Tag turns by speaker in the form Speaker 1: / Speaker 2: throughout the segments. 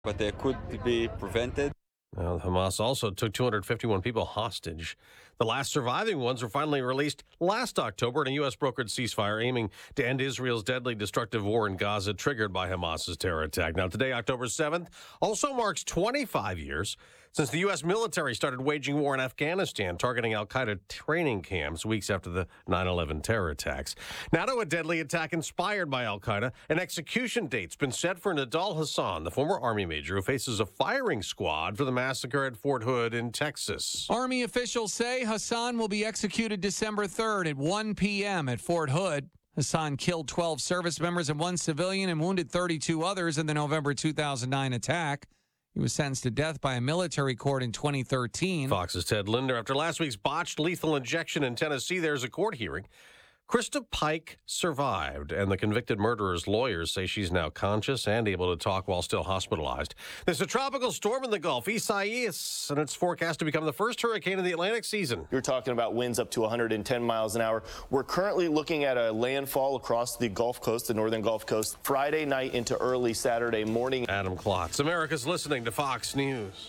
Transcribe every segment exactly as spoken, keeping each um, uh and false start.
Speaker 1: but they could be prevented.
Speaker 2: Well, Hamas also took two hundred fifty-one people hostage. The last surviving ones were finally released last October in a U S brokered ceasefire aiming to end Israel's deadly destructive war in Gaza triggered by Hamas's terror attack. Now, today, October seventh, also marks twenty-five years since the U S military started waging war in Afghanistan, targeting al-Qaeda training camps weeks after the nine eleven terror attacks. Now to a deadly attack inspired by al-Qaeda. An execution date's been set for Nidal Hasan, the former Army major who faces a firing squad for the massacre at Fort Hood in Texas.
Speaker 3: Army officials say Hasan will be executed December third at one p.m. at Fort Hood. Hasan killed twelve service members and one civilian and wounded thirty-two others in the November two thousand nine attack. He was sentenced to death by a military court in twenty thirteen.
Speaker 2: Fox's Ted Linder. After last week's botched lethal injection in Tennessee, there's a court hearing. Krista Pike survived, and the convicted murderer's lawyers say she's now conscious and able to talk while still hospitalized. There's a tropical storm in the Gulf, Isaias, and it's forecast to become the first hurricane in the Atlantic season.
Speaker 4: You're talking about winds up to one hundred ten miles an hour. We're currently looking at a landfall across the Gulf Coast, the northern Gulf Coast, Friday night into early Saturday morning.
Speaker 2: Adam Klotz, America's listening to Fox News.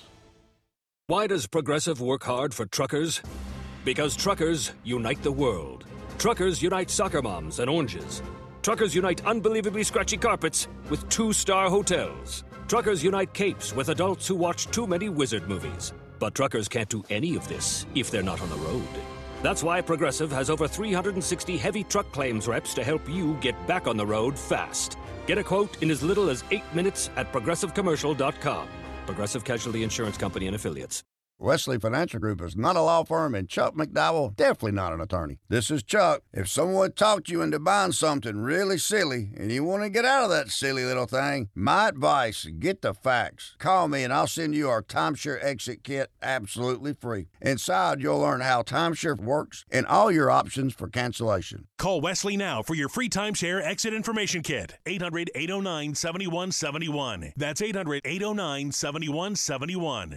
Speaker 5: Why does Progressive work hard for truckers? Because truckers unite the world. Truckers unite soccer moms and oranges. Truckers unite unbelievably scratchy carpets with two-star hotels. Truckers unite capes with adults who watch too many wizard movies. But truckers can't do any of this if they're not on the road. That's why Progressive has over three hundred sixty heavy truck claims reps to help you get back on the road fast. Get a quote in as little as eight minutes at progressive commercial dot com. Progressive Casualty Insurance Company and Affiliates.
Speaker 6: Wesley Financial Group is not a law firm, and Chuck McDowell definitely not an attorney. This is Chuck. If someone talked you into buying something really silly and you want to get out of that silly little thing, my advice, get the facts. Call me and I'll send you our timeshare exit kit absolutely free. Inside, you'll learn how timeshare works and all your options for cancellation.
Speaker 7: Call Wesley now for your free timeshare exit information kit. eight hundred, eight oh nine, seven one seven one. That's eight hundred, eight oh nine, seven one seven one.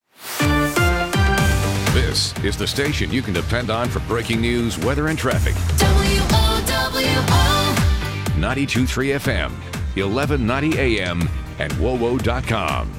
Speaker 8: This is the station you can depend on for breaking news, weather, and traffic.
Speaker 9: W O W O
Speaker 8: ninety-two point three F M, eleven ninety A M, and W O W O dot com.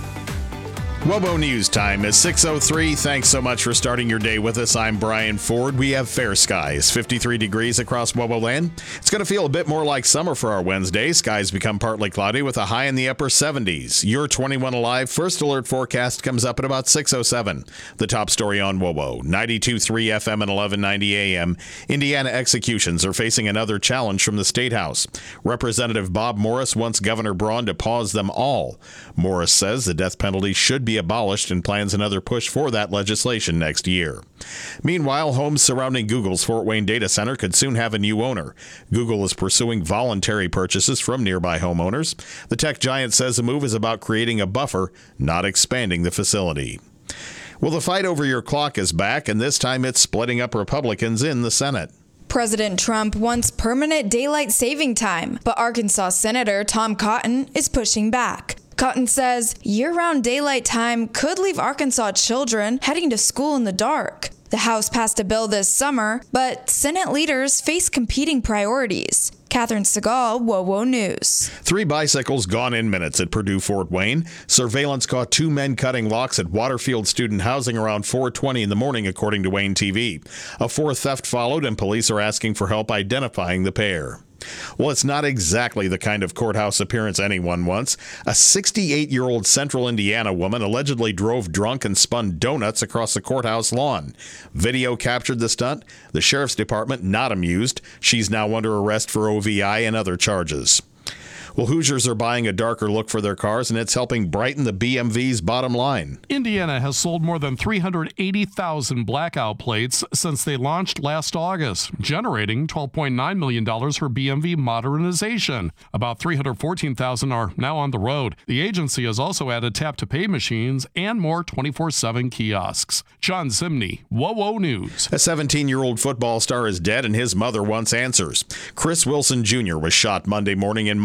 Speaker 10: WOWO News Time is six oh three. Thanks so much for starting your day with us. I'm Brian Ford. We have fair skies, fifty-three degrees across WOWO land. It's going to feel a bit more like summer for our Wednesday. Skies become partly cloudy with a high in the upper seventies. Your twenty-one Alive First Alert forecast comes up at about six oh seven. The top story on WOWO, ninety-two point three F M and eleven ninety A M. Indiana executions are facing another challenge from the State House. Representative Bob Morris wants Governor Braun to pause them all. Morris says the death penalty should be abolished and plans another push for that legislation next year. Meanwhile, homes surrounding Google's Fort Wayne data center could soon have a new owner. Google is pursuing voluntary purchases from nearby homeowners. The tech giant says the move is about creating a buffer, not expanding the facility. Well, the fight over your clock is back, and this time it's splitting up Republicans in the Senate.
Speaker 11: President Trump wants permanent daylight saving time, but Arkansas Senator Tom Cotton is pushing back. Cotton says year-round daylight time could leave Arkansas children heading to school in the dark. The House passed a bill this summer, but Senate leaders face competing priorities. Catherine Segal, WOWO News.
Speaker 10: Three bicycles gone in minutes at Purdue Fort Wayne. Surveillance caught two men cutting locks at Waterfield student housing around four twenty in the morning, according to Wayne T V. A fourth theft followed, and police are asking for help identifying the pair. Well, it's not exactly the kind of courthouse appearance anyone wants. A sixty-eight-year-old Central Indiana woman allegedly drove drunk and spun donuts across the courthouse lawn. Video captured the stunt. The sheriff's department not amused. She's now under arrest for O V I and other charges. Well, Hoosiers are buying a darker look for their cars, and it's helping brighten the B M V's bottom line.
Speaker 12: Indiana has sold more than three hundred eighty thousand blackout plates since they launched last August, generating twelve point nine million dollars for B M V modernization. About three hundred fourteen thousand are now on the road. The agency has also added tap-to-pay machines and more twenty-four seven kiosks. John Zimney, WOWO News.
Speaker 10: A seventeen-year-old football star is dead, and his mother wants answers. Chris Wilson Junior was shot Monday morning in Muncie.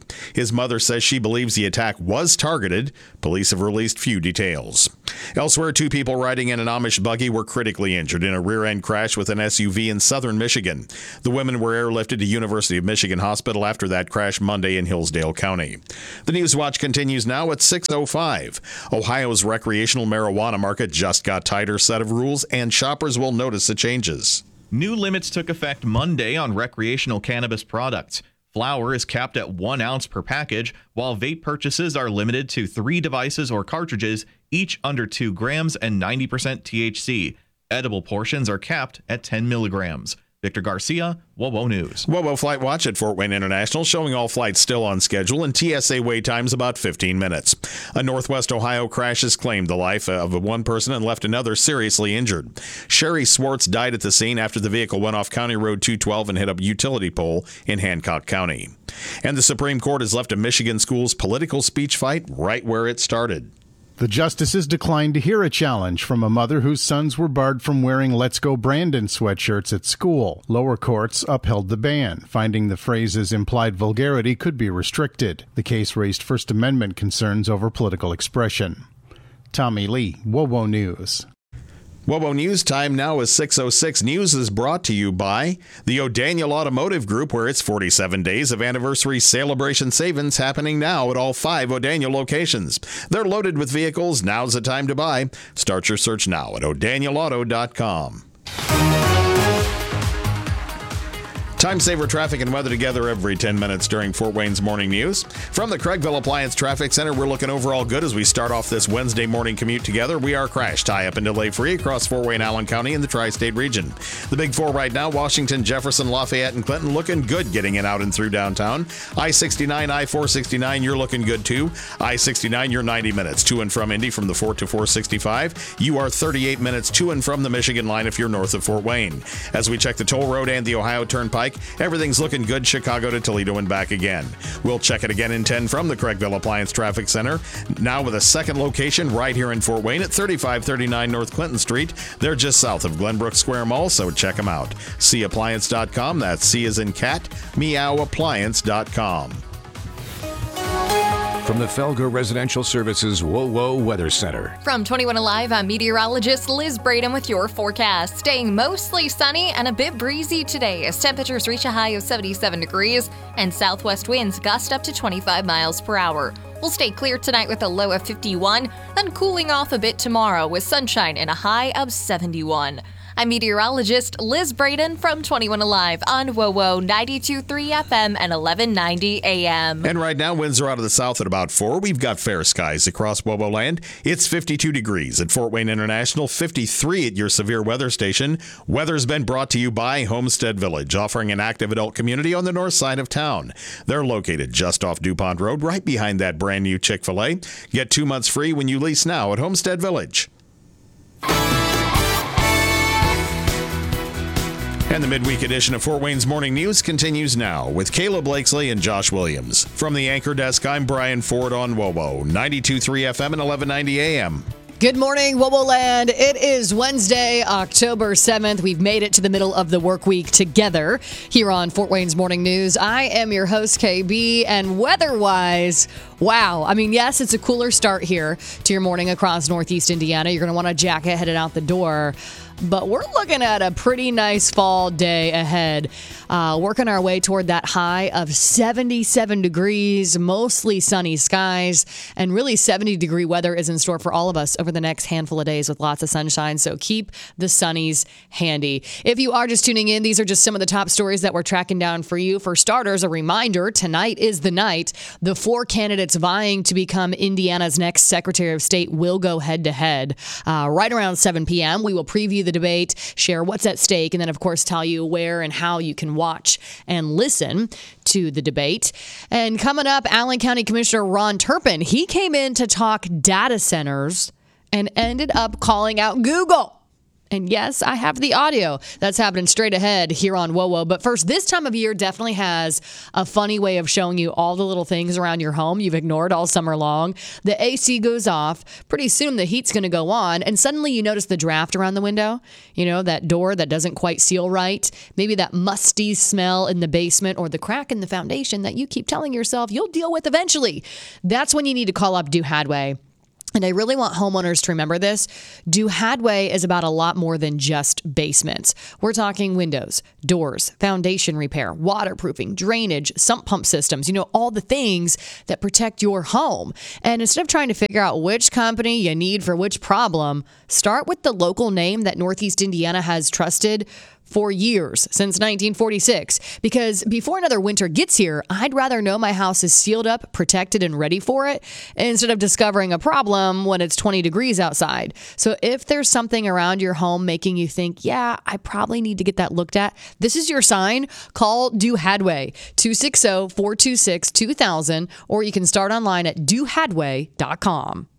Speaker 10: His mother says she believes the attack was targeted. Police have released few details. Elsewhere, two people riding in an Amish buggy were critically injured in a rear-end crash with an S U V in southern Michigan. The women were airlifted to University of Michigan Hospital after that crash Monday in Hillsdale County. The News Watch continues now at six oh five. Ohio's recreational marijuana market just got tighter set of rules, and shoppers will notice the changes.
Speaker 13: New limits took effect Monday on recreational cannabis products. Flower is capped at one ounce per package, while vape purchases are limited to three devices or cartridges, each under two grams and ninety percent T H C. Edible portions are capped at ten milligrams. Victor Garcia, WOWO News.
Speaker 10: WOWO Flight Watch at Fort Wayne International showing all flights still on schedule and T S A wait times about fifteen minutes. A Northwest Ohio crash has claimed the life of one person and left another seriously injured. Sherry Swartz died at the scene after the vehicle went off County Road two twelve and hit a utility pole in Hancock County. And the Supreme Court has left a Michigan school's political speech fight right where it started.
Speaker 14: The justices declined to hear a challenge from a mother whose sons were barred from wearing Let's Go Brandon sweatshirts at school. Lower courts upheld the ban, finding the phrase's implied vulgarity could be restricted. The case raised First Amendment concerns over political expression. Tommy Lee, WOWO News.
Speaker 10: WOWO News time now is six oh six. News is brought to you by the O'Daniel Automotive Group, where it's forty-seven days of anniversary celebration savings happening now at all five O'Daniel locations. They're loaded with vehicles. Now's the time to buy. Start your search now at o'daniel auto dot com. Time saver traffic and weather together every ten minutes during Fort Wayne's morning news. From the Craigville Appliance Traffic Center, we're looking overall good as we start off this Wednesday morning commute together. We are crash, tie up, and delay free across Fort Wayne, Allen County, and the tri-state region. The big four right now: Washington, Jefferson, Lafayette, and Clinton, looking good getting in out and through downtown. I sixty-nine, I four sixty-nine, you're looking good too. I sixty-nine, you're ninety minutes to and from Indy from the Fort to four sixty-five. You are thirty-eight minutes to and from the Michigan line if you're north of Fort Wayne. As we check the toll road and the Ohio Turnpike, everything's looking good Chicago to Toledo and back again. We'll check it again in ten from the Craigville Appliance Traffic Center. Now with a second location right here in Fort Wayne at thirty-five thirty-nine North Clinton Street. They're just south of Glenbrook Square Mall, so check them out. see appliance dot com. That's C as in cat, meow appliance dot com.
Speaker 8: From the Felger Residential Services WOWO Weather Center.
Speaker 15: From twenty-one Alive, I'm meteorologist Liz Braden with your forecast. Staying mostly sunny and a bit breezy today as temperatures reach a high of seventy-seven degrees and southwest winds gust up to twenty-five miles per hour. We'll stay clear tonight with a low of fifty-one, then cooling off a bit tomorrow with sunshine and a high of seventy-one. I'm meteorologist Liz Braden from twenty-one Alive on WOWO ninety-two point three F M and eleven ninety A M.
Speaker 10: And right now, winds are out of the south at about four. We've got fair skies across WOWO land. It's fifty-two degrees at Fort Wayne International, fifty-three at your severe weather station. Weather's been brought to you by Homestead Village, offering an active adult community on the north side of town. They're located just off DuPont Road, right behind that brand new Chick-fil-A. Get two months free when you lease now at Homestead Village. And the midweek edition of Fort Wayne's Morning News continues now with Kayla Blakesley and Josh Williams. From the anchor desk, I'm Brian Ford on WOWO, ninety-two point three F M and eleven ninety A M.
Speaker 16: Good morning, WOWO Land. It is Wednesday, October seventh. We've made it to the middle of the work week together here on Fort Wayne's Morning News. I am your host, K B, and weather-wise, wow. I mean, yes, it's a cooler start here to your morning across Northeast Indiana. You're going to want a jacket headed out the door. But we're looking at a pretty nice fall day ahead. Uh, working our way toward that high of seventy-seven degrees, mostly sunny skies, and really seventy degree weather is in store for all of us over the next handful of days with lots of sunshine. So keep the sunnies handy. If you are just tuning in, these are just some of the top stories that we're tracking down for you. For starters, a reminder, tonight is the night the four candidates vying to become Indiana's next Secretary of State will go head to head. Uh, right around seven p.m., we will preview the debate, share what's at stake, and then, of course, tell you where and how you can watch and listen to the debate. And coming up, Allen County Commissioner Ron Turpin, he came in to talk data centers and ended up calling out Google. And yes, I have the audio. That's happening straight ahead here on WOWO. But first, this time of year definitely has a funny way of showing you all the little things around your home you've ignored all summer long. The A C goes off. Pretty soon the heat's going to go on. And suddenly you notice the draft around the window. You know, that door that doesn't quite seal right. Maybe that musty smell in the basement or the crack in the foundation that you keep telling yourself you'll deal with eventually. That's when you need to call up Do Hadway. And I really want homeowners to remember this. Do Hadway is about a lot more than just basements. We're talking windows, doors, foundation repair, waterproofing, drainage, sump pump systems, you know, all the things that protect your home. And instead of trying to figure out which company you need for which problem, start with the local name that Northeast Indiana has trusted for years, since nineteen forty-six. Because before another winter gets here, I'd rather know my house is sealed up, protected, and ready for it, instead of discovering a problem when it's twenty degrees outside. So if there's something around your home making you think, yeah, I probably need to get that looked at, this is your sign. Call Do Hadway, two six zero, four two six, two thousand, or you can start online at do hadway dot com.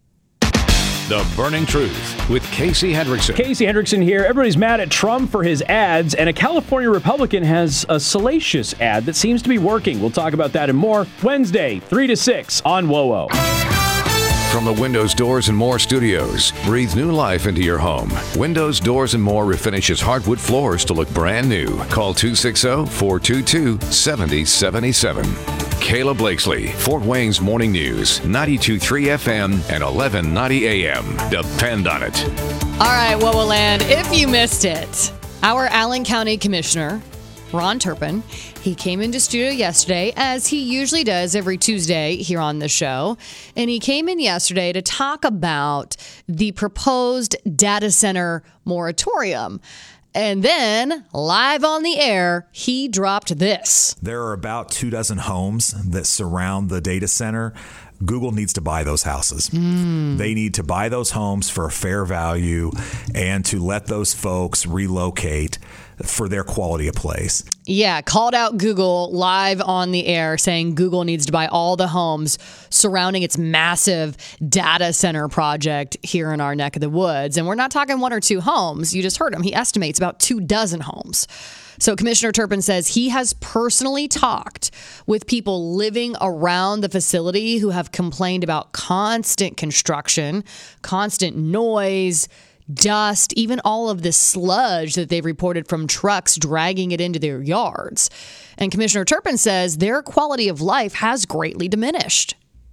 Speaker 8: The Burning Truth with Casey Hendrickson.
Speaker 17: Casey Hendrickson here. Everybody's mad at Trump for his ads, and a California Republican has a salacious ad that seems to be working. We'll talk about that and more Wednesday, three to six on WOWO.
Speaker 8: From the Windows, Doors, and More studios, breathe new life into your home. Windows, Doors, and More refinishes hardwood floors to look brand new. Call two six zero, four two two, seven zero seven seven. Kayla Blakesley, Fort Wayne's Morning News, ninety-two point three F M and eleven ninety A M. Depend on it.
Speaker 16: All right, WOWO Land, if you missed it, our Allen County Commissioner, Ron Turpin, he came into studio yesterday, as he usually does every Tuesday here on the show. And he came in yesterday to talk about the proposed data center moratorium. And then, live on the air, he dropped this.
Speaker 18: There are about two dozen homes that surround the data center. Google needs to buy those houses. Mm. They need to buy those homes for a fair value and to let those folks relocate for their quality of place.
Speaker 16: Yeah, called out Google live on the air, saying Google needs to buy all the homes surrounding its massive data center project here in our neck of the woods. And we're not talking one or two homes. You just heard him. He estimates about two dozen homes. So Commissioner Turpin says he has personally talked with people living around the facility who have complained about constant construction, constant noise, dust, even all of the sludge that they've reported from trucks dragging it into their yards. And Commissioner Turpin says their quality of life has greatly diminished.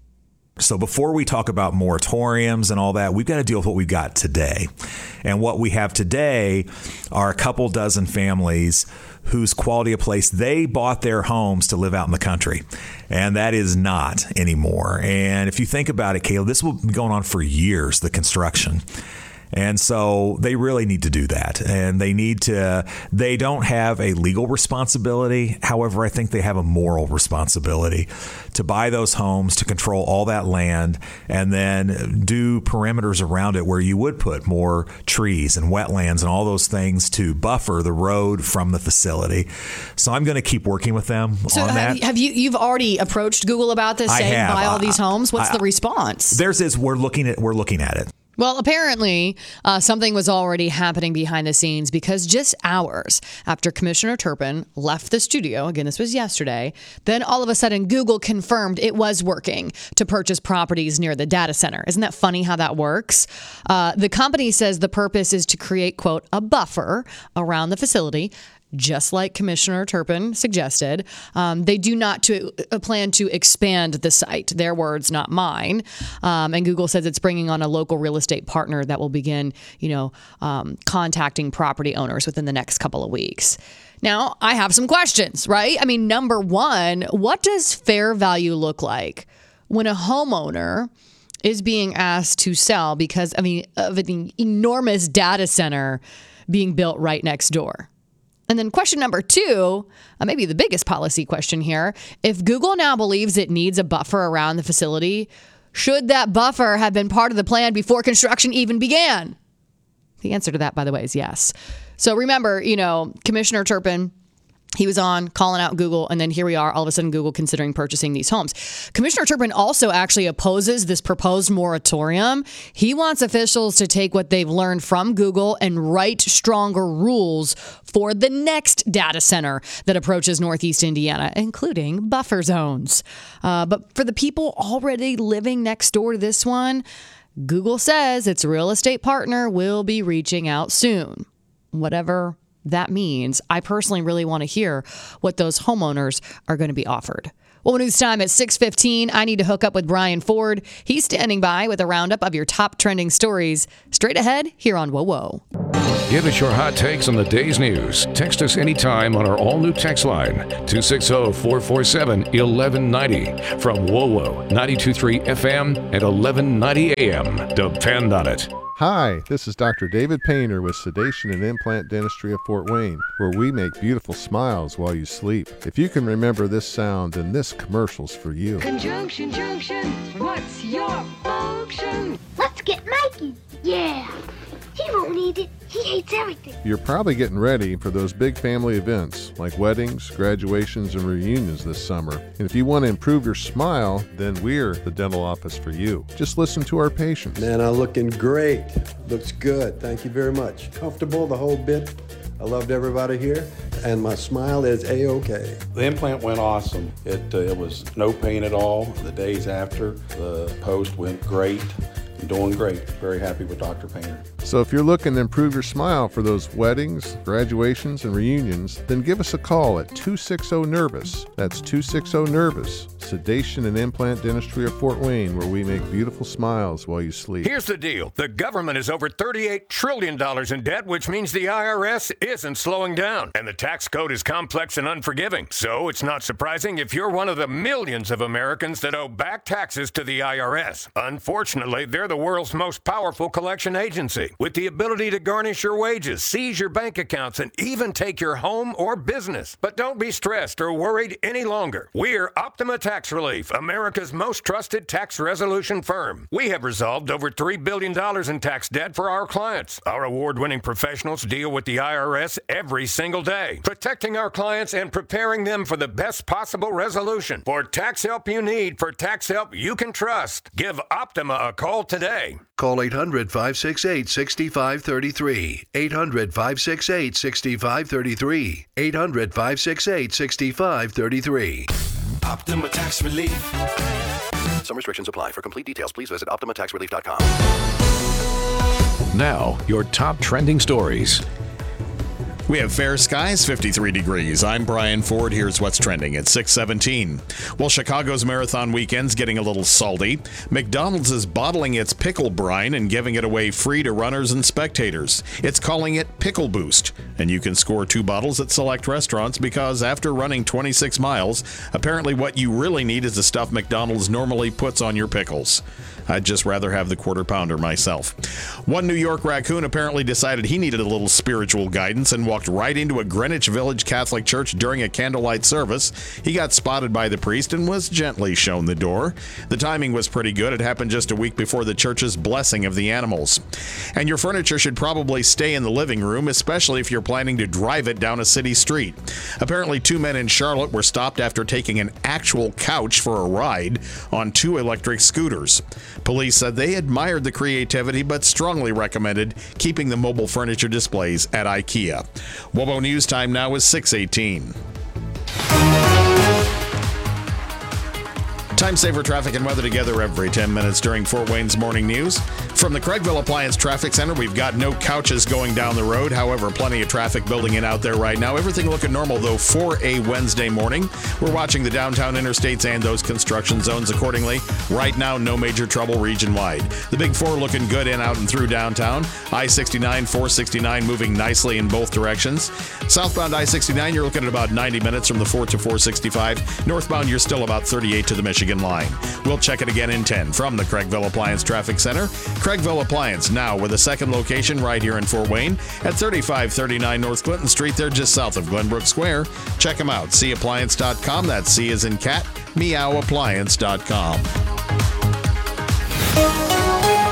Speaker 18: So before we talk about moratoriums and all that, we've got to deal with what we've got today. And what we have today are a couple dozen families whose quality of place, they bought their homes to live out in the country. And that is not anymore. And if you think about it, Caleb, this will be going on for years, the construction. And so they really need to do that. And they need to, they don't have a legal responsibility. However, I think they have a moral responsibility to buy those homes, to control all that land, and then do perimeters around it where you would put more trees and wetlands and all those things to buffer the road from the facility. So I'm going to keep working with them
Speaker 16: so
Speaker 18: on
Speaker 16: have
Speaker 18: that.
Speaker 16: You, have you, you've already approached Google about this,
Speaker 18: I
Speaker 16: saying
Speaker 18: have.
Speaker 16: buy all these homes? What's
Speaker 18: I,
Speaker 16: the response?
Speaker 18: Theirs is we're looking at, we're looking at it.
Speaker 16: Well, apparently, uh, something was already happening behind the scenes, because just hours after Commissioner Turpin left the studio, again, this was yesterday, then all of a sudden Google confirmed it was working to purchase properties near the data center. Isn't that funny how that works? Uh, the company says the purpose is to create, quote, a buffer around the facility, just like Commissioner Turpin suggested. Um, they do not to, uh, plan to expand the site. Their words, not mine. Um, and Google says it's bringing on a local real estate partner that will begin, you know, um, contacting property owners within the next couple of weeks. Now, I have some questions, right? I mean, number one, what does fair value look like when a homeowner is being asked to sell because, I mean, of an enormous data center being built right next door? And then question number two, uh, maybe the biggest policy question here, if Google now believes it needs a buffer around the facility, should that buffer have been part of the plan before construction even began? The answer to that, by the way, is yes. So remember, you know, Commissioner Turpin He was on calling out Google, and then here we are, all of a sudden Google considering purchasing these homes. Commissioner Turpin also actually opposes this proposed moratorium. He wants officials to take what they've learned from Google and write stronger rules for the next data center that approaches Northeast Indiana, including buffer zones. Uh, but for the people already living next door to this one, Google says its real estate partner will be reaching out soon. Whatever that means, I personally really want to hear what those homeowners are going to be offered. Well, news time at six fifteen. I need to hook up with Brian Ford. He's standing by with a roundup of your top trending stories. Straight ahead here on Whoa Whoa.
Speaker 8: Give us your hot takes on the day's news. Text us anytime on our all-new text line, two six zero, four four seven, one one nine zero. From Whoa Whoa, ninety-two point three F M and eleven ninety A M. Depend on it.
Speaker 19: Hi, this is Doctor David Painter with Sedation and Implant Dentistry of Fort Wayne, where we make beautiful smiles while you sleep. If you can remember this sound, then this commercial's for you.
Speaker 9: Conjunction, junction, what's your function? Let's get Mikey. Yeah. He won't need it. He hates everything.
Speaker 19: You're probably getting ready for those big family events like weddings, graduations, and reunions this summer. And if you want to improve your smile, then we're the dental office for you. Just listen to our patients.
Speaker 20: Man, I'm looking great. Looks good. Thank you very much. Comfortable the whole bit. I loved everybody here, and my smile is A-OK.
Speaker 21: The implant went awesome. It, uh, it was no pain at all. The days after, the post went great. I'm doing great. Very happy with Doctor Painter.
Speaker 19: So if you're looking to improve your smile for those weddings, graduations, and reunions, then give us a call at two six zero, nervous. That's two six zero, nervous. Sedation and Implant Dentistry of Fort Wayne, where we make beautiful smiles while you sleep.
Speaker 22: Here's the deal. The government is over thirty-eight trillion dollars in debt, which means the I R S isn't slowing down. And the tax code is complex and unforgiving. So it's not surprising if you're one of the millions of Americans that owe back taxes to the I R S. Unfortunately, they're the world's most powerful collection agency, with the ability to garnish your wages, seize your bank accounts, and even take your home or business. But don't be stressed or worried any longer. We're Optima Tax Relief, America's most trusted tax resolution firm. We have resolved over three billion dollars in tax debt for our clients. Our award-winning professionals deal with the I R S every single day, protecting our clients and preparing them for the best possible resolution. For tax help you need, for tax help you can trust, give Optima a call today.
Speaker 23: Call eight hundred, five six eight, six five three three. eight hundred, five six eight, six five three three. eight hundred, five six eight, six five three three.
Speaker 24: Optima Tax Relief.
Speaker 23: Some restrictions apply. For complete details, please visit optima tax relief dot com.
Speaker 8: Now, your top trending stories.
Speaker 10: We have fair skies, fifty-three degrees. I'm Brian Ford. Here's what's trending at six seventeen. Well, Chicago's marathon weekend's getting a little salty. McDonald's is bottling its pickle brine and giving it away free to runners and spectators. It's calling it Pickle Boost, and you can score two bottles at select restaurants because after running twenty-six miles, apparently what you really need is the stuff McDonald's normally puts on your pickles. I'd just rather have the quarter pounder myself. One New York raccoon apparently decided he needed a little spiritual guidance and walked right into a Greenwich Village Catholic church during a candlelight service. He got spotted by the priest and was gently shown the door. The timing was pretty good. It happened just a week before the church's blessing of the animals. And your furniture should probably stay in the living room, especially if you're planning to drive it down a city street. Apparently, two men in Charlotte were stopped after taking an actual couch for a ride on two electric scooters. Police said they admired the creativity but strongly recommended keeping the mobile furniture displays at IKEA. Wobo News time now is six eighteen. Time saver traffic and weather together every ten minutes during Fort Wayne's morning news. From the Craigville Appliance Traffic Center, we've got no couches going down the road. However, plenty of traffic building in out there right now. Everything looking normal, though, for a Wednesday morning. We're watching the downtown interstates and those construction zones accordingly. Right now, no major trouble region-wide. The Big Four looking good in, out, and through downtown. I sixty-nine, four sixty-nine moving nicely in both directions. Southbound I sixty-nine, you're looking at about ninety minutes from the four to four sixty-five. Northbound, you're still about thirty-eight to the Michigan line. We'll check it again in ten from the Craigville Appliance Traffic Center. Craigville Appliance, now with a second location right here in Fort Wayne at thirty-five thirty-nine North Clinton Street. They're just south of Glenbrook Square. Check them out, c appliance dot com. That's C as in cat, meow appliance dot com.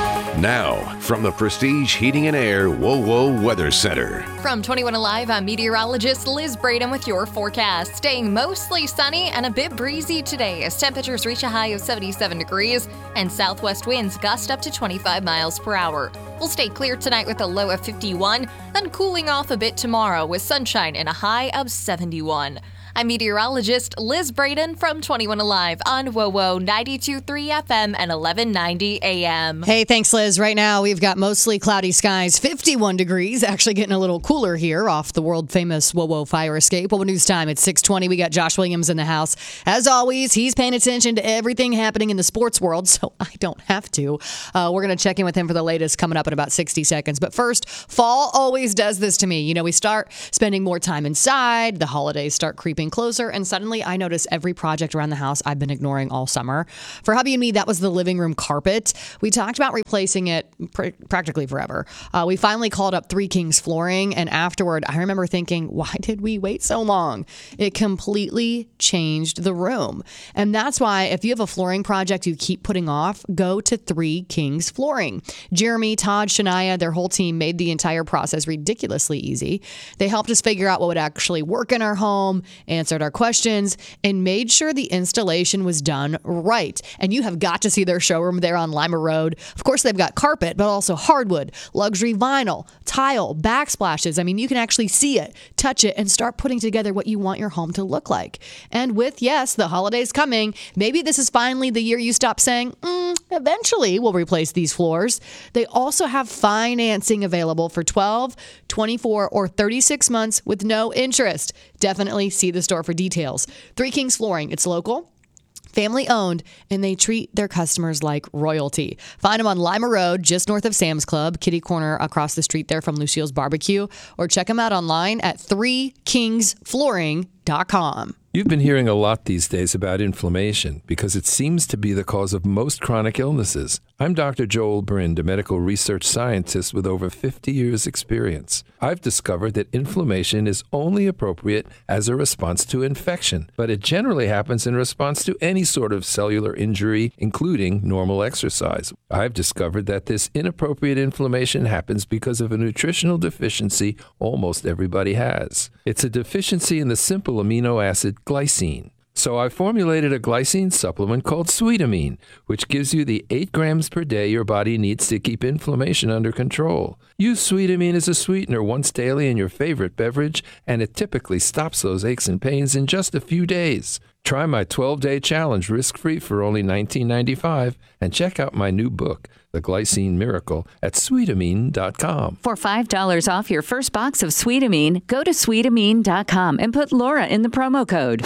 Speaker 8: Now, from the Prestige Heating and Air WoWo Weather Center.
Speaker 15: From twenty-one Alive, I'm meteorologist Liz Braden with your forecast. Staying mostly sunny and a bit breezy today as temperatures reach a high of seventy-seven degrees and southwest winds gust up to twenty-five miles per hour. We'll stay clear tonight with a low of fifty-one, then cooling off a bit tomorrow with sunshine and a high of seventy-one. I'm meteorologist Liz Braden from twenty-one Alive on WoWo ninety-two point three F M and eleven ninety A M.
Speaker 16: Hey, thanks, Liz. Right now, we've got mostly cloudy skies, fifty-one degrees, actually getting a little cooler here off the world-famous WoWo fire escape. WoWo News Time at six twenty. We got Josh Williams in the house. As always, he's paying attention to everything happening in the sports world, so I don't have to. Uh, we're going to check in with him for the latest coming up in about sixty seconds. But first, fall always does this to me. You know, we start spending more time inside, the holidays start creeping closer, and suddenly I notice every project around the house I've been ignoring all summer. For hubby and me, that was the living room carpet. We talked about replacing it pr- practically forever. Uh, we finally called up Three Kings Flooring, and afterward, I remember thinking, why did we wait so long? It completely changed the room. And that's why if you have a flooring project you keep putting off, go to Three Kings Flooring. Jeremy, Todd, Shania, their whole team made the entire process ridiculously easy. They helped us figure out what would actually work in our home, answered our questions, and made sure the installation was done right. And you have got to see their showroom there on Lima Road. Of course, they've got carpet, but also hardwood, luxury vinyl, tile, backsplashes. I mean, you can actually see it, touch it, and start putting together what you want your home to look like. And with, yes, the holidays coming, maybe this is finally the year you stop saying, mm, eventually we'll replace these floors. They also have financing available for twelve, twenty-four, or thirty-six months with no interest. Definitely see the store for details. Three Kings Flooring, it's local, family owned, and they treat their customers like royalty. Find them on Lima Road, just north of Sam's Club, kitty corner across the street there from Lucio's Barbecue, or check them out online at three kings flooring dot com.
Speaker 1: You've been hearing a lot these days about inflammation because it seems to be the cause of most chronic illnesses. I'm Doctor Joel Brind, a medical research scientist with over fifty years' experience. I've discovered that inflammation is only appropriate as a response to infection, but it generally happens in response to any sort of cellular injury, including normal exercise. I've discovered that this inappropriate inflammation happens because of a nutritional deficiency almost everybody has. It's a deficiency in the simple amino acid glycine. So I formulated a glycine supplement called Sweetamine, which gives you the eight grams per day your body needs to keep inflammation under control. Use Sweetamine as a sweetener once daily in your favorite beverage, and it typically stops those aches and pains in just a few days. Try my twelve-day challenge risk-free for only nineteen ninety-five dollars and check out my new book, The Glycine Miracle, at sweetamine dot com.
Speaker 2: For five dollars off your first box of Sweetamine, go to sweetamine dot com and put Laura in the promo code.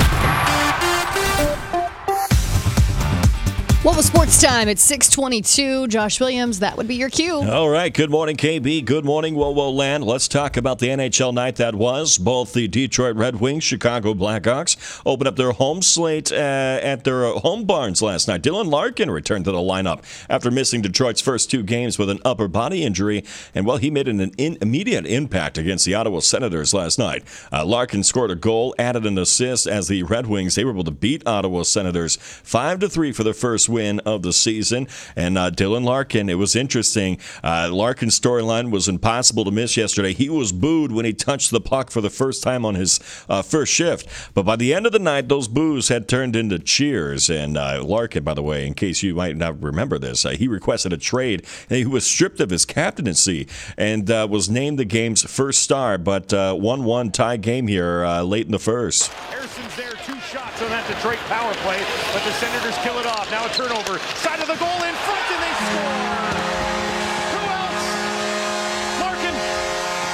Speaker 16: What was sports time? It's six twenty-two. Josh Williams, that would be your cue.
Speaker 3: All right. Good morning, K B. Good morning, WoWo Land. Let's talk about the N H L night that was. Both the Detroit Red Wings, Chicago Blackhawks opened up their home slate uh, at their home barns last night. Dylan Larkin returned to the lineup after missing Detroit's first two games with an upper body injury. And, well, he made an, an in, immediate impact against the Ottawa Senators last night. Uh, Larkin scored a goal, added an assist as the Red Wings, they were able to beat Ottawa Senators five to three for their first win of the season. And uh, Dylan Larkin, it was interesting. Uh, Larkin's storyline was impossible to miss yesterday. He was booed when he touched the puck for the first time on his uh, first shift. But by the end of the night, those boos had turned into cheers. And uh, Larkin, by the way, in case you might not remember this, uh, he requested a trade. And he was stripped of his captaincy and uh, was named the game's first star. But uh, one one tie game here uh, late in the first.
Speaker 4: Harrison's there, two shots on that Detroit power play, but the Senators kill it off. Now a turnover, side of the goal in front, and they score! Who else? Larkin.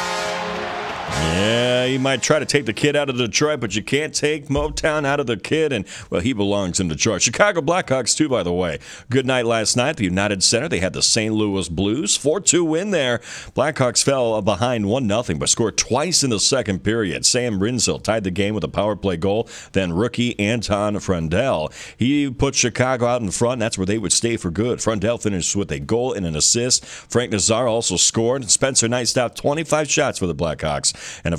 Speaker 3: Yeah, you might try to take the kid out of Detroit, but you can't take Motown out of the kid, and, well, he belongs in Detroit. Chicago Blackhawks, too, by the way. Good night last night at the United Center. They had the Saint Louis Blues. four two win there. Blackhawks fell behind one nothing, but scored twice in the second period. Sam Rinzel tied the game with a power play goal. Then rookie Anton Frundell. He put Chicago out in front, and that's where they would stay for good. Frundell finished with a goal and an assist. Frank Nazar also scored. Spencer Knight stopped twenty-five shots for the Blackhawks. And, of course, all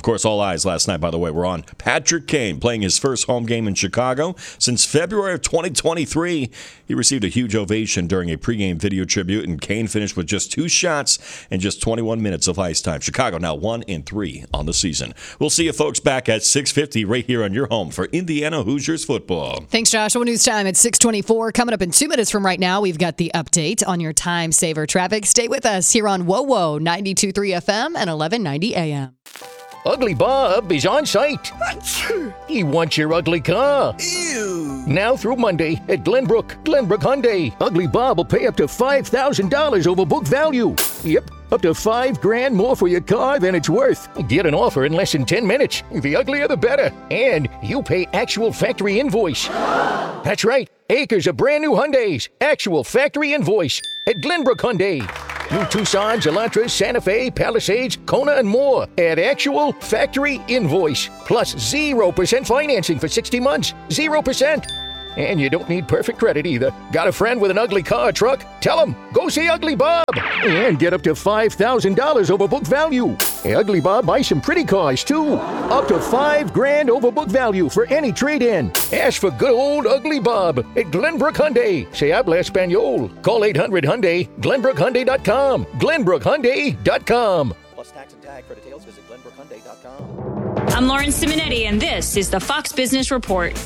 Speaker 3: eyes last night, by the way, were on Patrick Kane playing his first home game in Chicago since February of twenty twenty-three. He received a huge ovation during a pregame video tribute, and Kane finished with just two shots and just twenty-one minutes of ice time. Chicago now one and three on the season. We'll see you folks back at six fifty right here on your home for Indiana Hoosiers football.
Speaker 16: Thanks, Joshua. News time at six twenty-four. Coming up in two minutes from right now, we've got the update on your time saver traffic. Stay with us here on W O W O ninety-two point three F M and eleven ninety A M.
Speaker 5: Ugly Bob is on site. He wants your ugly car.
Speaker 6: Ew.
Speaker 5: Now through Monday at Glenbrook, Glenbrook Hyundai. Ugly Bob will pay up to five thousand dollars over book value. Yep, up to five grand more for your car than it's worth. Get an offer in less than ten minutes. The uglier the better. And you pay actual factory invoice. That's right, acres of brand new Hyundais. Actual factory invoice at Glenbrook Hyundai. New Tucsons, Elantras, Santa Fe, Palisades, Kona, and more at actual factory invoice. Plus zero percent financing for sixty months. zero percent. And you don't need perfect credit either. Got a friend with an ugly car or truck? Tell him, go see Ugly Bob. And get up to five thousand dollars over book value. Hey, Ugly Bob buys some pretty cars, too. Up to five grand over book value for any trade-in. Ask for good old Ugly Bob at Glenbrook Hyundai. Se habla Espanol. Call eight hundred Hyundai, glenbrook hyundai dot com. glenbrook hyundai dot com.
Speaker 7: Plus tax and tag. For details, visit glenbrook hyundai dot com.
Speaker 11: I'm Lauren Simonetti, and this is the Fox Business Report.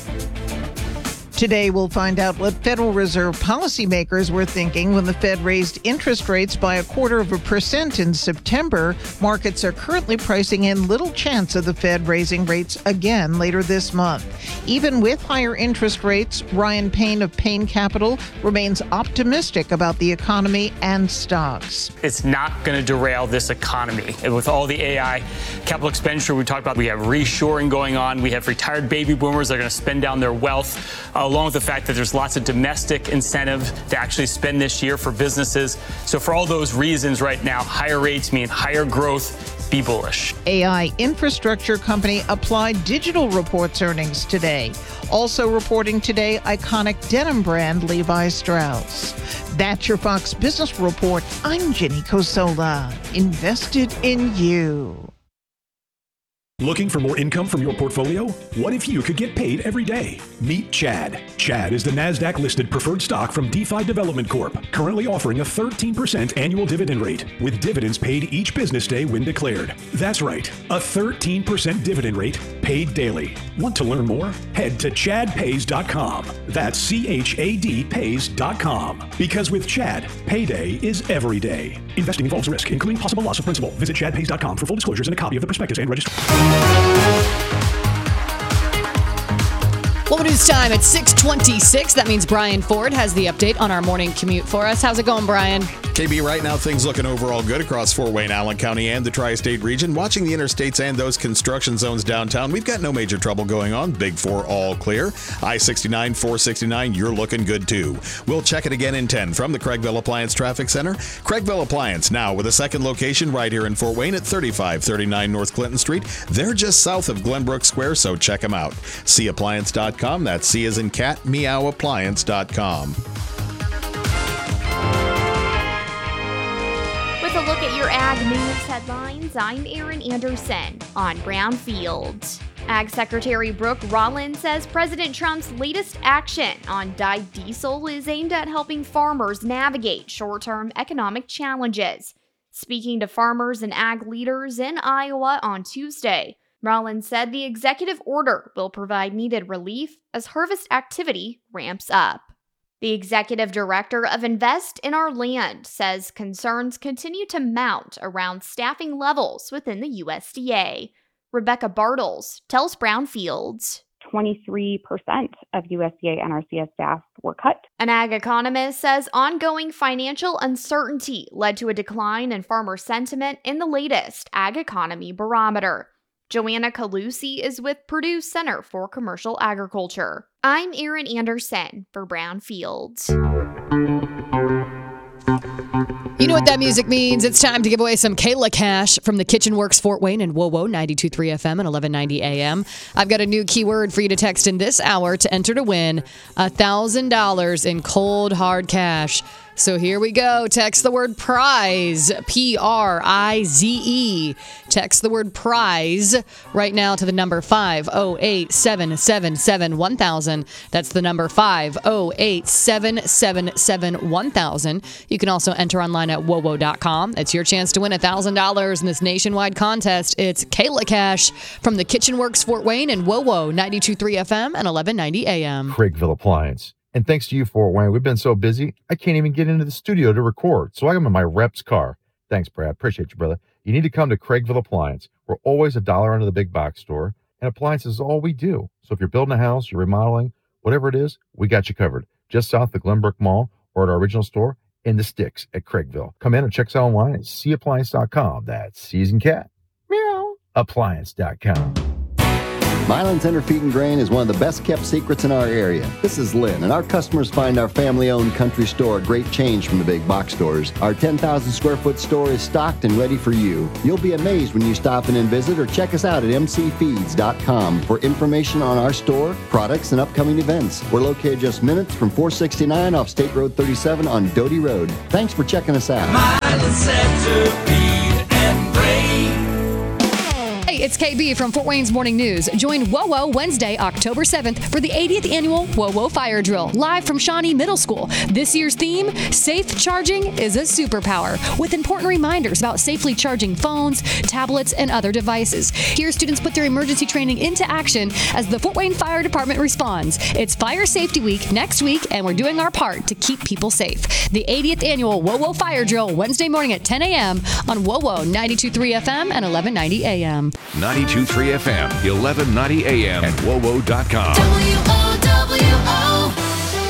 Speaker 25: Today, we'll find out what Federal Reserve policymakers were thinking when the Fed raised interest rates by a quarter of a percent in September. Markets are currently pricing in little chance of the Fed raising rates again later this month. Even with higher interest rates, Ryan Payne of Payne Capital remains optimistic about the economy and stocks.
Speaker 26: It's not going to derail this economy. And with all the A I capital expenditure we talked about, we have reshoring going on. We have retired baby boomers that are going to spend down their wealth, uh, along with the fact that there's lots of domestic incentive to actually spend this year for businesses. So for all those reasons right now, higher rates mean higher growth. Be bullish.
Speaker 25: A I infrastructure company Applied Digital reports earnings today. Also reporting today, iconic denim brand Levi Strauss. That's your Fox Business Report. I'm Jenny Cosola. Invested in you.
Speaker 27: Looking for more income from your portfolio? What if you could get paid every day? Meet Chad. Chad is the NASDAQ-listed preferred stock from DeFi Development Corp, currently offering a thirteen percent annual dividend rate, with dividends paid each business day when declared. That's right, a thirteen percent dividend rate paid daily. Want to learn more? Head to chad pays dot com. That's C H A D pays dot com. Because with Chad, payday is every day. Investing involves risk, including possible loss of principal. Visit chad pays dot com for full disclosures and a copy of the prospectus and registration.
Speaker 16: Well, news time at six twenty-six. That means Brian Ford has the update on our morning commute for us. How's it going, Brian?
Speaker 10: K B, right now things looking overall good across Fort Wayne, Allen County, and the tri-state region. Watching the interstates and those construction zones downtown, we've got no major trouble going on. Big four all clear. I sixty-nine, four sixty-nine, you're looking good too. We'll check it again in ten from the Craigville Appliance Traffic Center. Craigville Appliance now with a second location right here in Fort Wayne at thirty-five thirty-nine North Clinton Street. They're just south of Glenbrook Square, so check them out. see appliance dot com. That's C as in cat, meow appliance dot com.
Speaker 28: With a look at your ag news headlines, I'm Erin Anderson on Brownfield. Ag Secretary Brooke Rollins says President Trump's latest action on dyed diesel is aimed at helping farmers navigate short-term economic challenges. Speaking to farmers and ag leaders in Iowa on Tuesday, Rollins said the executive order will provide needed relief as harvest activity ramps up. The executive director of Invest in Our Land says concerns continue to mount around staffing levels within the U S D A. Rebecca Bartles tells Brownfield.
Speaker 29: twenty-three percent of U S D A N R C S staff were cut.
Speaker 28: An ag economist says ongoing financial uncertainty led to a decline in farmer sentiment in the latest Ag Economy Barometer. Joanna Calusi is with Purdue Center for Commercial Agriculture. I'm Erin Anderson for Brownfield.
Speaker 16: You know what that music means. It's time to give away some Kayla cash from the Kitchen Works Fort Wayne and W O W O ninety-two point three F M and eleven ninety A M. I've got a new keyword for you to text in this hour to enter to win one thousand dollars in cold hard cash. So here we go. Text the word prize, P R I Z E. Text the word prize right now to the number five oh eight seven seven seven one thousand. That's the number five oh eight seven seven seven one thousand. You can also enter online at wowo dot com. It's your chance to win one thousand dollars in this nationwide contest. It's Kayla Cash from the Kitchen Works Fort Wayne and WoWo ninety-two point three F M and eleven ninety A M.
Speaker 6: Craigville Appliance. And thanks to you, Fort Wayne, we've been so busy, I can't even get into the studio to record. So I'm in my rep's car. Thanks, Brad. Appreciate you, brother. You need to come to Craigville Appliance. We're always a dollar under the big box store, and appliances is all we do. So if you're building a house, you're remodeling, whatever it is, we got you covered. Just south of Glenbrook Mall or at our original store in the sticks at Craigville. Come in and check us out online at c appliance dot com. That's Season Cat. Meow. Appliance dot com.
Speaker 9: Milan Tender Feed and Grain is one of the best kept secrets in our area. This is Lynn, and our customers find our family-owned country store a great change from the big box stores. Our ten thousand square foot store is stocked and ready for you. You'll be amazed when you stop in and visit or check us out at m c feeds dot com for information on our store, products, and upcoming events. We're located just minutes from four sixty-nine off State Road thirty-seven on Doty Road. Thanks for checking us out.
Speaker 12: Milan Tender Feed and Grain.
Speaker 16: Hey, it's K B from Fort Wayne's Morning News. Join WoWo Wednesday, October seventh for the eightieth Annual WoWo Fire Drill, live from Shawnee Middle School. This year's theme, Safe Charging is a Superpower, with important reminders about safely charging phones, tablets, and other devices. Here, students put their emergency training into action as the Fort Wayne Fire Department responds. It's Fire Safety Week next week, and we're doing our part to keep people safe. The eightieth Annual WoWo Fire Drill, Wednesday morning at ten a.m. on WoWo ninety-two point three F M and eleven ninety A M.
Speaker 8: ninety-two point three F M, eleven ninety A M, and wowo dot com.
Speaker 12: W O W O.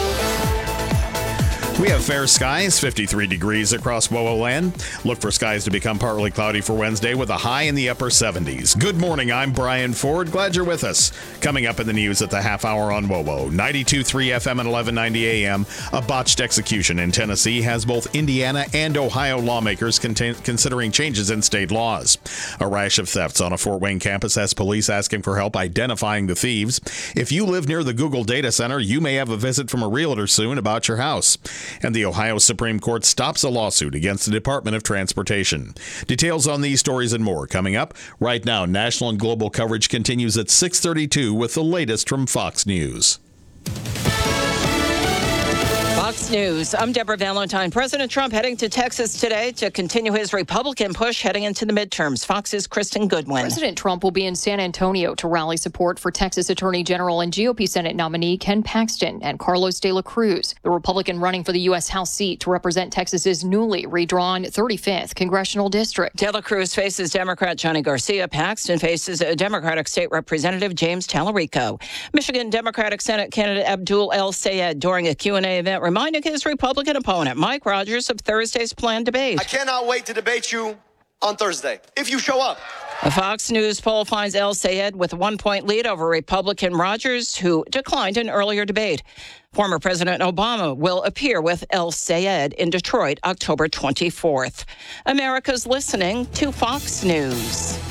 Speaker 10: We have fair skies, fifty-three degrees across WoWo land. Look for skies to become partly cloudy for Wednesday with a high in the upper seventies. Good morning, I'm Brian Ford. Glad you're with us. Coming up in the news at the half hour on WoWo, ninety-two point three F M and eleven ninety A M. A botched execution in Tennessee has both Indiana and Ohio lawmakers contain- considering changes in state laws. A rash of thefts on a Fort Wayne campus has police asking for help identifying the thieves. If you live near the Google data center, you may have a visit from a realtor soon about your house. And the Ohio Supreme Court stops a lawsuit against the Department of Transportation. Details on these stories and more coming up. Right now, national and global coverage continues at six thirty-two with the latest from Fox News.
Speaker 13: Fox News. I'm Deborah Valentine. President Trump heading to Texas today to continue his Republican push heading into the midterms. Fox's Kristen Goodwin.
Speaker 14: President Trump will be in San Antonio to rally support for Texas Attorney General and G O P Senate nominee Ken Paxton and Carlos de la Cruz, the Republican running for the U S House seat to represent Texas's newly redrawn thirty-fifth congressional district.
Speaker 13: De la Cruz faces Democrat Johnny Garcia. Paxton faces a Democratic State Representative James Tallarico. Michigan Democratic Senate candidate Abdul El Sayed during a Q and A event reminding his Republican opponent, Mike Rogers, of Thursday's planned debate.
Speaker 17: I cannot wait to debate you on Thursday, if you show up.
Speaker 13: A Fox News poll finds El Sayed with a one-point lead over Republican Rogers, who declined an earlier debate. Former President Obama will appear with El Sayed in Detroit October twenty-fourth. America's listening to Fox News.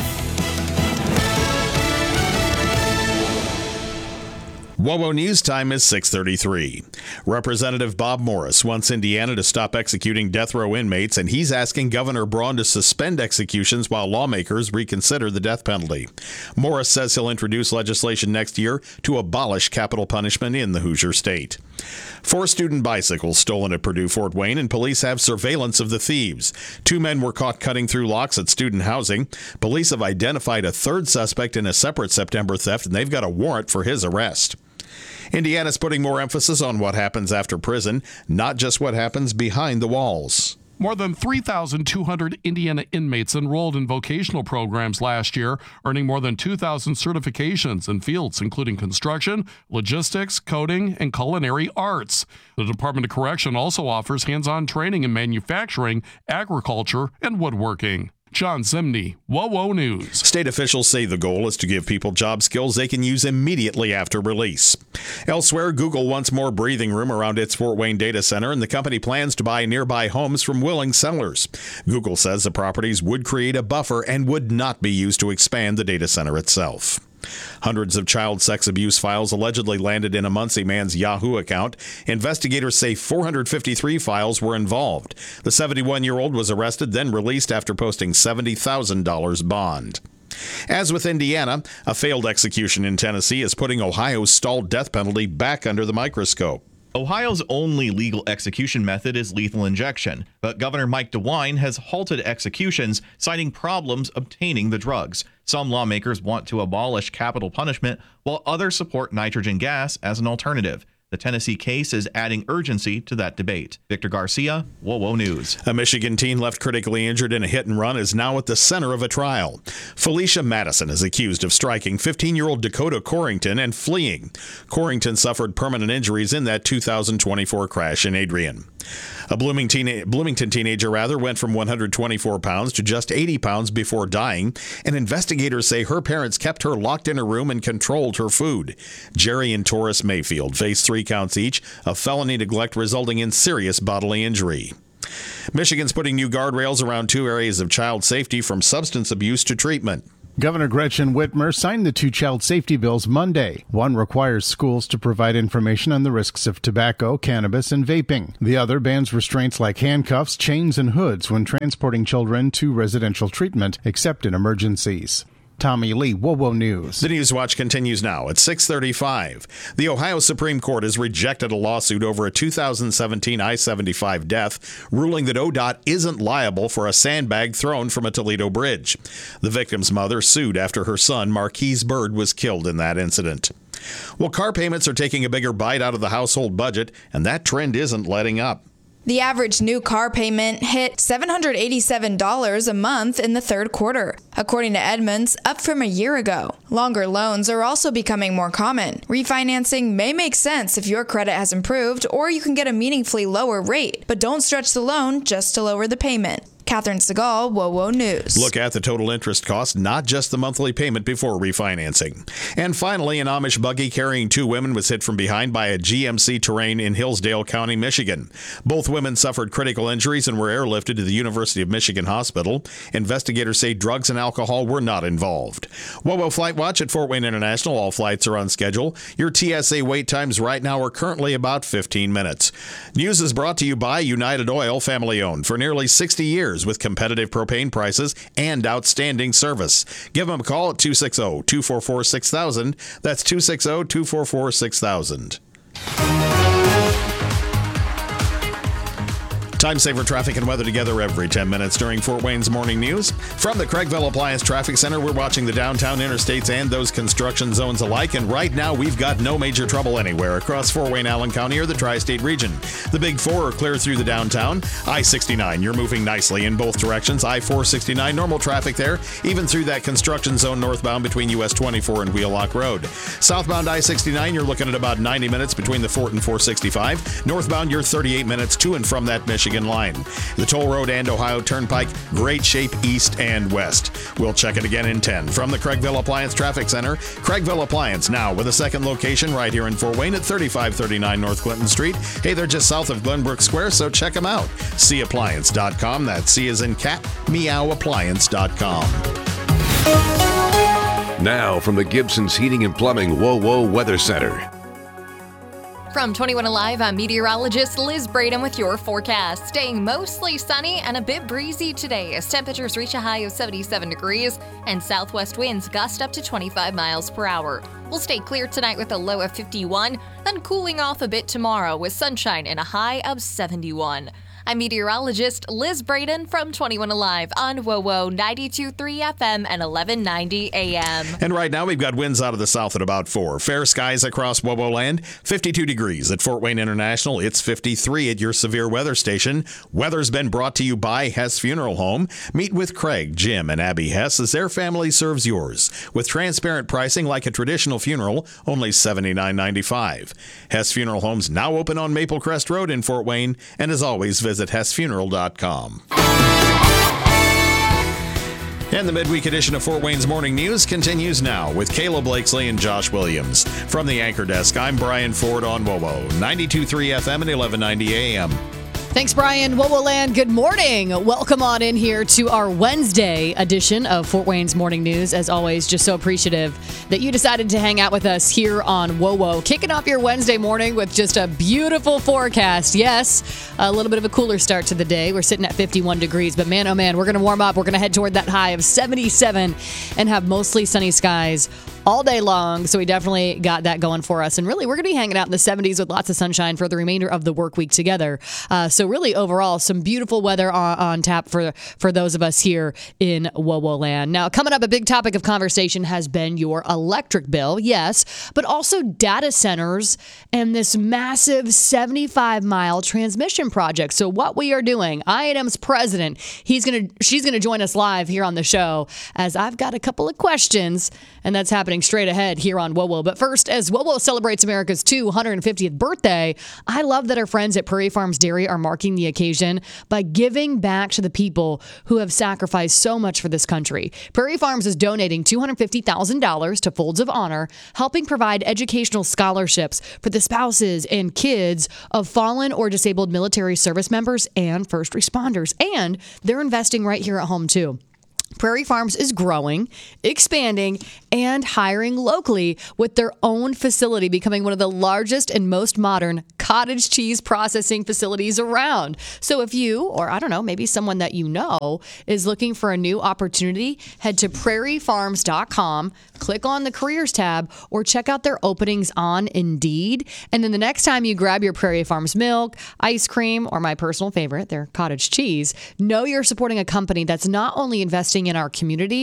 Speaker 10: WoWo News Time is six thirty-three. Representative Bob Morris wants Indiana to stop executing death row inmates, and he's asking Governor Braun to suspend executions while lawmakers reconsider the death penalty. Morris says he'll introduce legislation next year to abolish capital punishment in the Hoosier State. Four student bicycles stolen at Purdue Fort Wayne, and police have surveillance of the thieves. Two men were caught cutting through locks at student housing. Police have identified a third suspect in a separate September theft, and they've got a warrant for his arrest. Indiana's putting more emphasis on what happens after prison, not just what happens behind the walls.
Speaker 18: More than three thousand two hundred Indiana inmates enrolled in vocational programs last year, earning more than two thousand certifications in fields including construction, logistics, coding, and culinary arts. The Department of Correction also offers hands-on training in manufacturing, agriculture, and woodworking. John Zimney, WoWo News.
Speaker 10: State officials say the goal is to give people job skills they can use immediately after release. Elsewhere, Google wants more breathing room around its Fort Wayne data center, and the company plans to buy nearby homes from willing sellers. Google says the properties would create a buffer and would not be used to expand the data center itself. Hundreds of child sex abuse files allegedly landed in a Muncie man's Yahoo account. Investigators say four hundred fifty-three files were involved. The seventy-one-year-old was arrested, then released after posting seventy thousand dollars bond. As with Indiana, a failed execution in Tennessee is putting Ohio's stalled death penalty back under the microscope.
Speaker 1: Ohio's only legal execution method is lethal injection, but Governor Mike DeWine has halted executions, citing problems obtaining the drugs. Some lawmakers want to abolish capital punishment, while others support nitrogen gas as an alternative. The Tennessee case is adding urgency to that debate. Victor Garcia, WOWO News.
Speaker 10: A Michigan teen left critically injured in a hit and run is now at the center of a trial. Felicia Madison is accused of striking fifteen-year-old Dakota Corrington and fleeing. Corrington suffered permanent injuries in that two thousand twenty-four crash in Adrian. A Bloomington, Bloomington teenager rather went from one hundred twenty-four pounds to just eighty pounds before dying, and investigators say her parents kept her locked in a room and controlled her food. Jerry and Taurus Mayfield face three counts each of felony neglect resulting in serious bodily injury. Michigan's putting new guardrails around two areas of child safety, from substance abuse to treatment.
Speaker 2: Governor Gretchen Whitmer signed the two child safety bills Monday. One requires schools to provide information on the risks of tobacco, cannabis, and vaping. The other bans restraints like handcuffs, chains, and hoods when transporting children to residential treatment, except in emergencies. Tommy Lee, WOWO News.
Speaker 10: The News Watch continues now at six thirty-five. The Ohio Supreme Court has rejected a lawsuit over a two thousand seventeen I seventy-five death, ruling that O D O T isn't liable for a sandbag thrown from a Toledo bridge. The victim's mother sued after her son, Marquise Bird, was killed in that incident. Well, car payments are taking a bigger bite out of the household budget, and that trend isn't letting up.
Speaker 15: The average new car payment hit seven hundred eighty-seven dollars a month in the third quarter, according to Edmunds, up from a year ago. Longer loans are also becoming more common. Refinancing may make sense if your credit has improved, or you can get a meaningfully lower rate, but don't stretch the loan just to lower the payment. Catherine Segal, WOWO News.
Speaker 10: Look at the total interest cost, not just the monthly payment before refinancing. And finally, an Amish buggy carrying two women was hit from behind by a G M C Terrain in Hillsdale County, Michigan. Both women suffered critical injuries and were airlifted to the University of Michigan Hospital. Investigators say drugs and alcohol were not involved. WOWO Flight Watch at Fort Wayne International. All flights are on schedule. Your T S A wait times right now are currently about fifteen minutes. News is brought to you by United Oil, family owned for nearly sixty years. With competitive propane prices and outstanding service. Give them a call at two six zero, two four four, six thousand. That's two six zero, two four four, six thousand. Time saver traffic and weather together every ten minutes during Fort Wayne's Morning News. From the Craigville Appliance Traffic Center, we're watching the downtown interstates and those construction zones alike, and right now we've got no major trouble anywhere across Fort Wayne, Allen County, or the Tri-State region. The Big Four are clear through the downtown. I sixty-nine, you're moving nicely in both directions. I four sixty-nine, normal traffic there, even through that construction zone northbound between U S twenty-four and Wheelock Road. Southbound I sixty-nine, you're looking at about ninety minutes between the Fort and four sixty-five. Northbound, you're thirty-eight minutes to and from that Michigan line. The Toll Road and Ohio Turnpike, great shape east and west. We'll check it again in ten. From the Craigville Appliance Traffic Center, Craigville Appliance now with a second location right here in Fort Wayne at thirty-five thirty-nine North Clinton Street. Hey, they're just south of Glenbrook Square, so check them out. C appliance dot com. That's C as in cat, meow appliance dot com.
Speaker 8: Now from the Gibson's Heating and Plumbing WOWO Weather Center.
Speaker 19: From twenty-one Alive, I'm meteorologist Liz Braden with your forecast. Staying mostly sunny and a bit breezy today as temperatures reach a high of seventy-seven degrees and southwest winds gust up to twenty-five miles per hour. We'll stay clear tonight with a low of fifty-one, then cooling off a bit tomorrow with sunshine and a high of seventy-one. I'm meteorologist Liz Braden from twenty-one Alive on WOWO ninety-two point three F M and eleven ninety A M.
Speaker 10: And right now we've got winds out of the south at about four. Fair skies across WOWO land. fifty-two degrees at Fort Wayne International. It's fifty-three at your severe weather station. Weather's been brought to you by Hess Funeral Home. Meet with Craig, Jim, and Abby Hess as their family serves yours. With transparent pricing like a traditional funeral, only seventy-nine ninety-five. Hess Funeral Home's now open on Maple Crest Road in Fort Wayne, and as always, visit hess funeral dot com. And the midweek edition of Fort Wayne's Morning News continues now with Kayla Blakesley and Josh Williams. From the anchor desk, I'm Brian Ford on WOWO ninety-two point three F M and eleven ninety A M.
Speaker 16: Thanks, Brian. Wowoland, good morning. Welcome on in here to our Wednesday edition of Fort Wayne's Morning News. As always, just so appreciative that you decided to hang out with us here on WoWo. Kicking off your Wednesday morning with just a beautiful forecast. Yes, a little bit of a cooler start to the day. We're sitting at fifty-one degrees, but man, oh man, we're going to warm up. We're going to head toward that high of seventy-seven and have mostly sunny skies all day long. So we definitely got that going for us. And really, we're going to be hanging out in the seventies with lots of sunshine for the remainder of the work week together. Uh, so really, overall, some beautiful weather on, on tap for, for those of us here in WoWo land. Now, coming up, a big topic of conversation has been your electric bill, yes, but also data centers and this massive seventy-five mile transmission project. So what we are doing, I A D M's president, he's gonna, she's going to join us live here on the show as I've got a couple of questions, and that's happening straight ahead here on WoWo. But first, as WoWo celebrates America's two hundred fiftieth birthday, I love that our friends at Prairie Farms Dairy are marking the occasion by giving back to the people who have sacrificed so much for this country. Prairie Farms is donating two hundred fifty thousand dollars to Folds of Honor, helping provide educational scholarships for the spouses and kids of fallen or disabled military service members and first responders. And they're investing right here at home, too. Prairie Farms is growing, expanding, and hiring locally with their own facility, becoming one of the largest and most modern cottage cheese processing facilities around. So if you, or I don't know, maybe someone that you know is looking for a new opportunity, head to prairie farms dot com, click on the careers tab, or check out their openings on Indeed. And then the next time you grab your Prairie Farms milk, ice cream, or my personal favorite, their cottage cheese, know you're supporting a company that's not only investing in our community,